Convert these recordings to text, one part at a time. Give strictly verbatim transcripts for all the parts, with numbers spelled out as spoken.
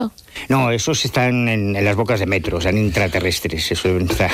Oh. No, esos están en, en las bocas de metro, son intraterrestres, eso deben estar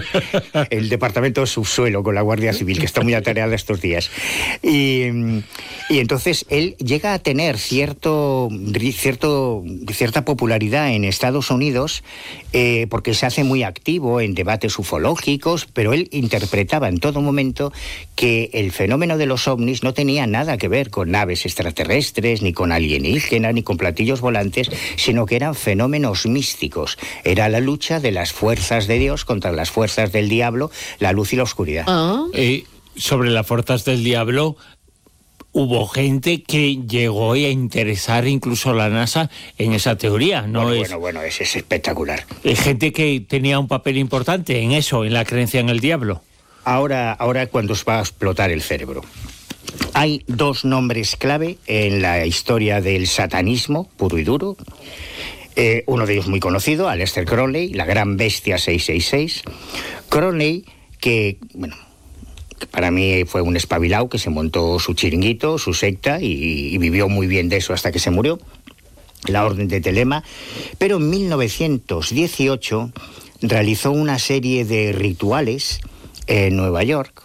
el departamento de subsuelo con la Guardia Civil, que está muy atareada estos días. Y, y entonces él llega a tener cierto, cierto, cierta popularidad en Estados Unidos eh, porque se hace muy activo en debates ufológicos, pero él interpretaba en todo momento que el fenómeno de los ovnis no tenía nada que ver con naves extraterrestres, ni con alienígenas, ni con platillos volantes, sino que eran fenómenos místicos. Era la lucha de las fuerzas de Dios contra las fuerzas del diablo, la luz y la oscuridad. Oh. Eh, sobre las fuerzas del diablo, hubo gente que llegó a interesar incluso a la NASA en esa teoría, ¿no? Bueno, es, bueno, bueno, es, es espectacular. Es gente que tenía un papel importante en eso, en la creencia en el diablo. Ahora, ahora cuando os va a explotar el cerebro. Hay dos nombres clave en la historia del satanismo puro y duro. Eh, uno de ellos muy conocido, Aleister Crowley, la gran bestia seiscientos sesenta y seis. Crowley, que, bueno, para mí fue un espabilado que se montó su chiringuito, su secta, y, y vivió muy bien de eso hasta que se murió, la Orden de Telema. Pero en mil novecientos dieciocho realizó una serie de rituales en Nueva York,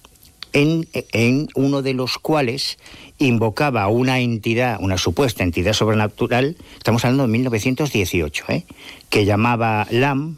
en, en uno de los cuales invocaba una entidad, una supuesta entidad sobrenatural, estamos hablando de mil novecientos dieciocho, ¿eh? que llamaba Lam,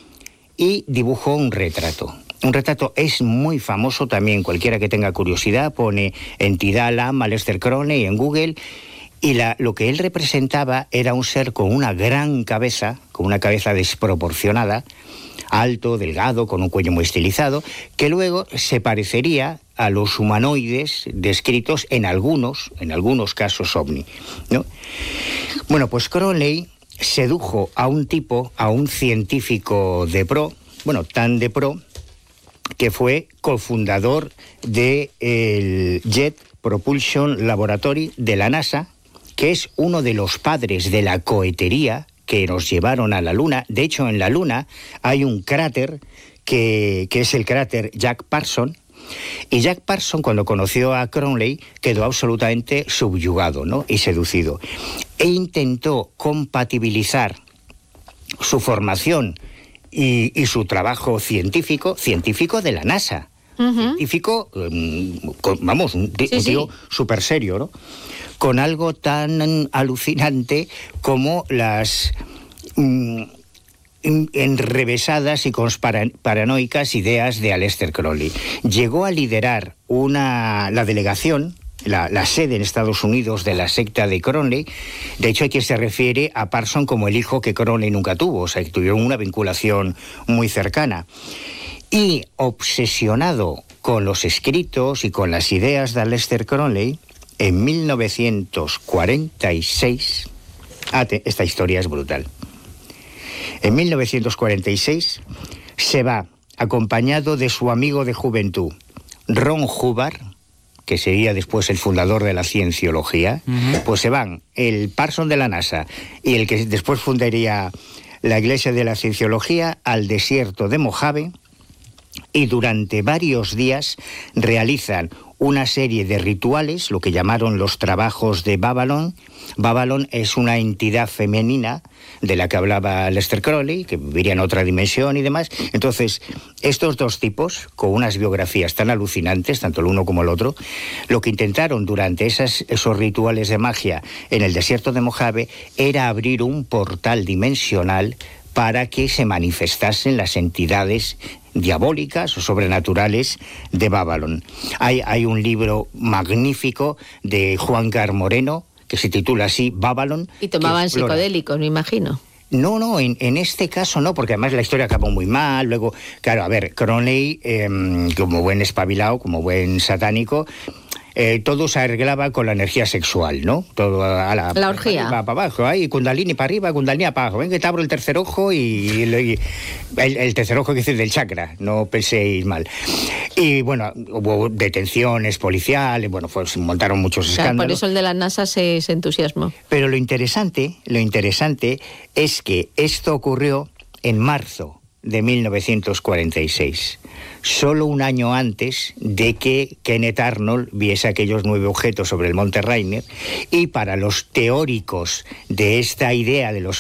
y dibujó un retrato. Un retrato es muy famoso también, cualquiera que tenga curiosidad pone entidad Lam, Aleister Crowley en Google, y la, lo que él representaba era un ser con una gran cabeza, con una cabeza desproporcionada, alto, delgado, con un cuello muy estilizado, que luego se parecería a los humanoides descritos en algunos, en algunos casos ovni, ¿no? Bueno, pues Crowley sedujo a un tipo, a un científico de pro, bueno, tan de pro, que fue cofundador del Jet Propulsion Laboratory de la NASA, que es uno de los padres de la cohetería que nos llevaron a la Luna. De hecho, en la Luna hay un cráter que, que es el cráter Jack Parson, y Jack Parson, cuando conoció a Crowley, quedó absolutamente subyugado, ¿no? y seducido. E intentó compatibilizar su formación y, y su trabajo científico, científico de la NASA. Uh-huh. Científico, um, con, vamos, un, sí, un tío sí. súper serio, ¿no? Con algo tan alucinante como las um, enrevesadas y paranoicas ideas de Aleister Crowley. Llegó a liderar una, la delegación, la, la sede en Estados Unidos de la secta de Crowley. De hecho, hay quien se refiere a Parson como el hijo que Crowley nunca tuvo, o sea, que tuvieron una vinculación muy cercana. Y obsesionado con los escritos y con las ideas de Aleister Crowley, en mil novecientos cuarenta y seis, ah, te, esta historia es brutal. En mil novecientos cuarenta y seis se va acompañado de su amigo de juventud, Ron Hubbard, que sería después el fundador de la cienciología. Uh-huh. Pues se van el Parson de la NASA y el que después fundaría la Iglesia de la Cienciología al desierto de Mojave, y durante varios días realizan una serie de rituales, lo que llamaron los trabajos de Babalón. Babalón es una entidad femenina de la que hablaba Aleister Crowley, que viviría en otra dimensión y demás. Entonces, estos dos tipos, con unas biografías tan alucinantes, tanto el uno como el otro, lo que intentaron durante esas, esos rituales de magia en el desierto de Mojave era abrir un portal dimensional para que se manifestasen las entidades diabólicas o sobrenaturales de Babalón. Hay, hay un libro magnífico de Juan Gar Moreno que se titula así, Babalón. Y tomaban psicodélicos, me imagino. No, no, en, en este caso no, porque además la historia acabó muy mal. Luego, claro, a ver, Crowley, eh, como buen espabilado, como buen satánico, Eh, todo se arreglaba con la energía sexual, ¿no? Todo a la, la orgía. Para, para abajo, ahí, Kundalini para arriba, Kundalini para abajo. Ven que te abro el tercer ojo y, y, y el, el tercer ojo que dice del chakra, no penséis mal. Y bueno, hubo detenciones policiales, bueno, pues montaron muchos escándalos. Claro, por eso el de la NASA se, se entusiasmó. Pero lo interesante, lo interesante es que esto ocurrió en marzo de mil novecientos cuarenta y seis, solo un año antes de que Kenneth Arnold viese aquellos nueve objetos sobre el Monte Rainier, y para los teóricos de esta idea de los